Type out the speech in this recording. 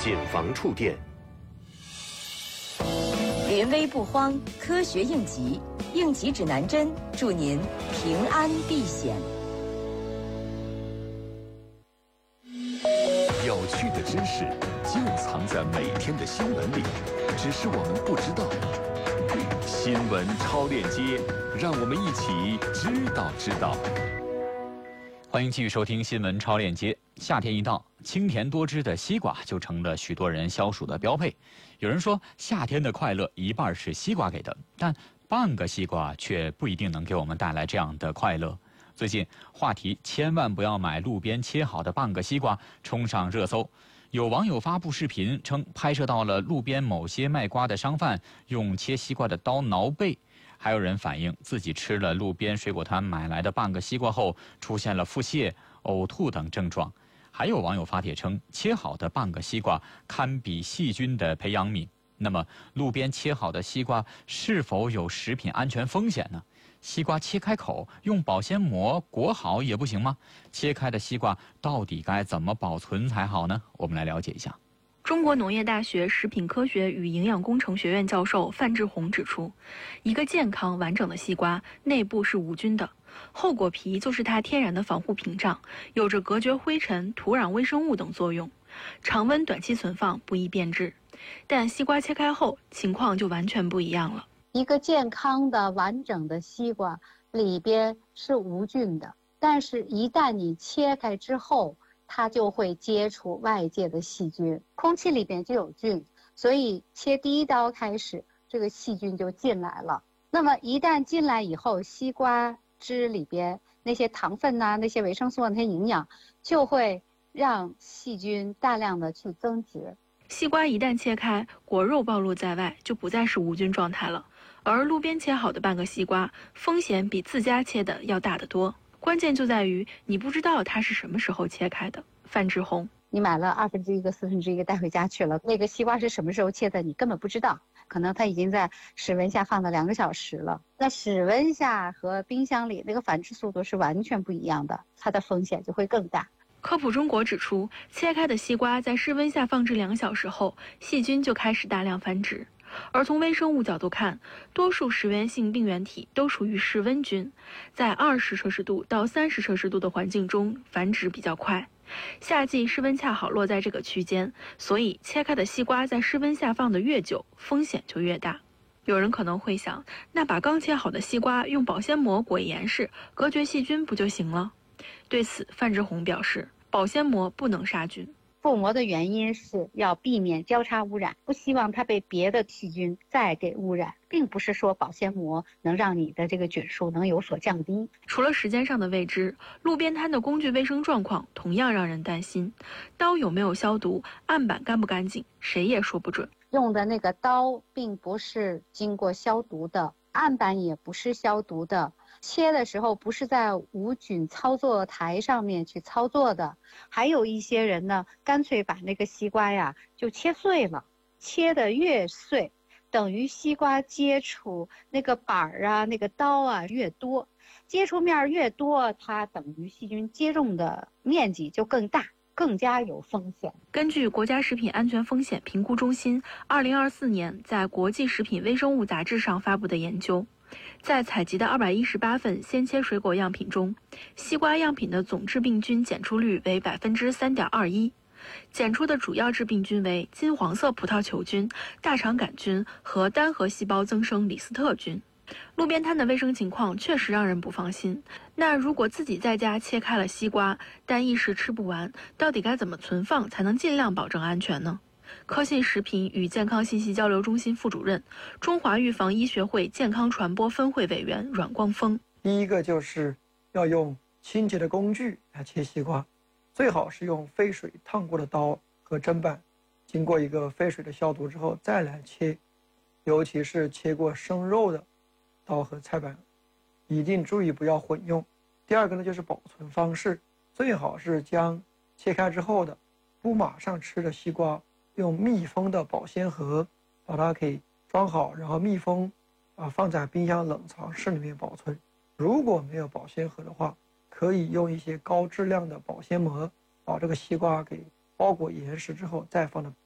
谨防触电。 临危不慌，科学应急，应急指南针，祝您平安避险。 有趣的知识就藏在每天的新闻里，只是我们不知道。新闻超链接，让我们一起知道。 欢迎继续收听新闻超链接。夏天一到，清甜多汁的西瓜就成了许多人消暑的标配。有人说，夏天的快乐一半是西瓜给的，但半个西瓜却不一定能给我们带来这样的快乐。最近话题千万不要买路边切好的半个西瓜冲上热搜，有网友发布视频称拍摄到了路边某些卖瓜的商贩用切西瓜的刀挠背，还有人反映自己吃了路边水果摊买来的半个西瓜后出现了腹泻、呕吐等症状。还有网友发帖称，切好的半个西瓜堪比细菌的培养皿。那么路边切好的西瓜是否有食品安全风险呢？西瓜切开口用保鲜膜裹好也不行吗？切开的西瓜到底该怎么保存才好呢？我们来了解一下。 中国农业大学食品科学与营养工程学院教授范志红指出，一个健康完整的西瓜内部是无菌的，后果皮就是它天然的防护屏障，有着隔绝灰尘、土壤微生物等作用，常温短期存放不易变质。但西瓜切开后情况就完全不一样了。 一个健康的完整的西瓜里边是无菌的，但是一旦你切开之后，它就会接触外界的细菌，空气里边就有菌，所以切第一刀开始，这个细菌就进来了。那么一旦进来以后，西瓜汁里边那些糖分呐、那些维生素啊、那些营养，就会让细菌大量的去增殖。 西瓜一旦切开，果肉暴露在外，就不再是无菌状态了。而路边切好的半个西瓜，风险比自家切的要大得多。关键就在于你不知道它是什么时候切开的。范志红， 你买了1/2个、1/4个带回家去了，那个西瓜是什么时候切的，你根本不知道，可能它已经在室温下放了2个小时了。那室温下和冰箱里那个繁殖速度是完全不一样的，它的风险就会更大。 科普中国指出，切开的西瓜在室温下放置2小时后，细菌就开始大量繁殖。而从微生物角度看，多数食源性病原体都属于室温菌，在20摄氏度到30摄氏度的环境中繁殖比较快。夏季室温恰好落在这个区间，所以切开的西瓜在室温下放的越久，风险就越大。有人可能会想，那把刚切好的西瓜用保鲜膜裹严实，隔绝细菌不就行了？对此，范志红表示，保鲜膜不能杀菌。 覆膜的原因是要避免交叉污染，不希望它被别的细菌再给污染，并不是说保鲜膜能让你的这个菌数能有所降低。 除了时间上的未知，路边摊的工具卫生状况同样让人担心。刀有没有消毒，案板干不干净，谁也说不准。 用的那个刀并不是经过消毒的，案板也不是消毒的，切的时候不是在无菌操作台上面去操作的。还有一些人呢，干脆把那个西瓜呀就切碎了，切得越碎，等于西瓜接触那个板儿啊、那个刀啊越多，接触面越多，它等于细菌接种的面积就更大，更加有风险。 根据国家食品安全风险评估中心2024年在国际食品微生物杂志上发布的研究，在采集的218份鲜切水果样品中，西瓜样品的总致病菌检出率为3.21%，检出的主要致病菌为金黄色葡萄球菌、大肠杆菌和单核细胞增生李斯特菌。路边摊的卫生情况确实让人不放心。那如果自己在家切开了西瓜，但一时吃不完，到底该怎么存放才能尽量保证安全呢？科信食品与健康信息交流中心副主任、中华预防医学会健康传播分会委员阮光峰。 第一个就是要用清洁的工具来切西瓜，最好是用沸水烫过的刀和砧板，经过一个沸水的消毒之后再来切，尤其是切过生肉的刀和菜板，一定注意不要混用。第二个呢，就是保存方式，最好是将切开之后的不马上吃的西瓜用密封的保鲜盒把它给装好，然后密封放在冰箱冷藏室里面保存。如果没有保鲜盒的话，可以用一些高质量的保鲜膜把这个西瓜给包裹严实之后再放到